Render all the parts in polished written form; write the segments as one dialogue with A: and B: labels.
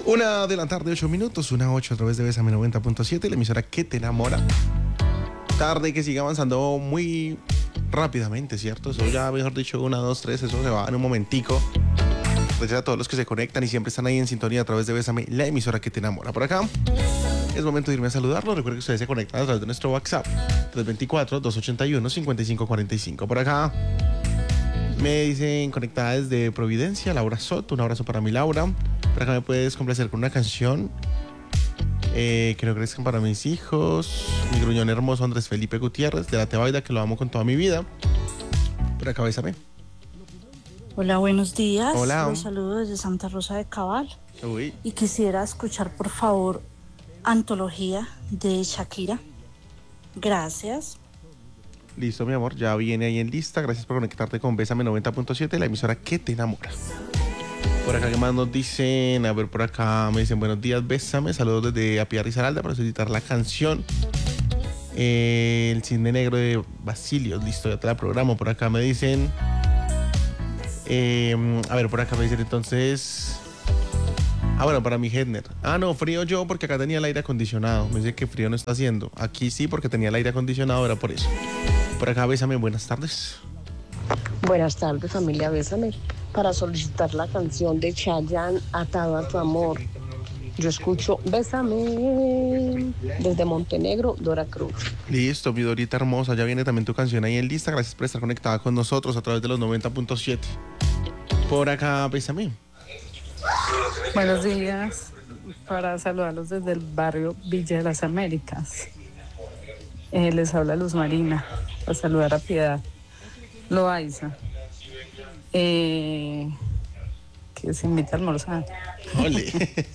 A: Una de la tarde, 8 minutos, una 8 a través de Bésame 90.7, la emisora que te enamora. Tarde que sigue avanzando muy rápidamente, ¿cierto? Eso ya, mejor dicho, 1, 2, 3, eso se va en un momentico. Gracias a todos los que se conectan y siempre están ahí en sintonía a través de Bésame, la emisora que te enamora. Por acá es momento de irme a saludarlos. Recuerden que ustedes se conectan a través de nuestro WhatsApp 324-281-5545. Por acá me dicen conectada desde Providencia, Laura Soto. Un abrazo para mi Laura. Por acá me puedes complacer con una canción que no crezcan para mis hijos. Mi gruñón hermoso Andrés Felipe Gutiérrez de la Tebaida, que lo amo con toda mi vida. Por acá, bésame.
B: Hola, buenos días.
A: Hola.
B: Los saludo desde Santa Rosa de Cabal.
A: Uy.
B: Y quisiera escuchar, por favor, Antología de Shakira. Gracias.
A: Listo, mi amor, ya viene ahí en lista. Gracias por conectarte con Bésame 90.7, la emisora que te enamora. Por acá, ¿qué más nos dicen? A ver, por acá me dicen buenos días, Bésame. Saludos desde Apia Risaralda para solicitar la canción El Cisne Negro de Basilio. Listo, ya te la programo. Por acá me dicen a ver, por acá me dicen entonces bueno, para mi Hedner. No, frío yo porque acá tenía el aire acondicionado. Me dice que frío no está haciendo. Aquí sí, porque tenía el aire acondicionado, era por eso. Por acá, Bésame, buenas tardes.
C: Buenas tardes, familia Bésame. Para solicitar la canción de Chayanne, Atado a tu amor. Yo escucho Bésame desde Montenegro, Dora Cruz.
A: Listo, mi Dorita hermosa, ya viene también tu canción ahí en lista. Gracias por estar conectada con nosotros a través de los 90.7. Por acá, Bésame.
D: Buenos días, para saludarlos desde el barrio Villa de las Américas. Les habla Luz Marina, para saludar a Piedad Loaiza, que se invita a almorzar.
A: Ole.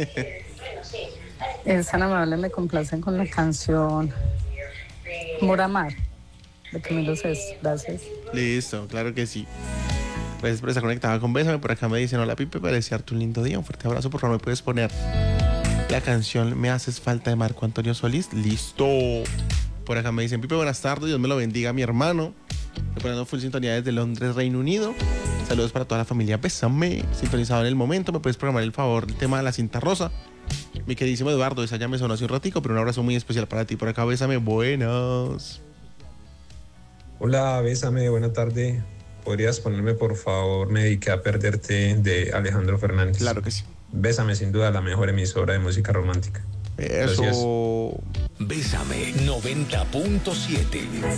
D: Es tan amable, me complacen con la canción Moramar, de Camilo Sesto. Gracias.
A: Listo, claro que sí. Gracias por estar conectada con Bésame. Por acá me dicen, hola Pipe, para desearte un lindo día. Un fuerte abrazo, por favor, ¿me puedes poner la canción Me Haces Falta de Marco Antonio Solís? Listo. Por acá me dicen, Pipe, buenas tardes, Dios me lo bendiga, mi hermano. Estoy poniendo full sintonía desde Londres, Reino Unido. Saludos para toda la familia Bésame. Sintonizado en el momento, ¿me puedes programar el favor el tema de la cinta rosa? Mi queridísimo Eduardo, esa ya me sonó hace un ratico, pero un abrazo muy especial para ti. Por acá, Bésame, buenas.
E: Hola, Bésame, buena tarde. ¿Podrías ponerme, por favor, Me dediqué a perderte, de Alejandro Fernández?
A: Claro que sí.
E: Bésame, sin duda, la mejor emisora de música romántica.
A: Eso.
E: Gracias.
F: Bésame 90.7.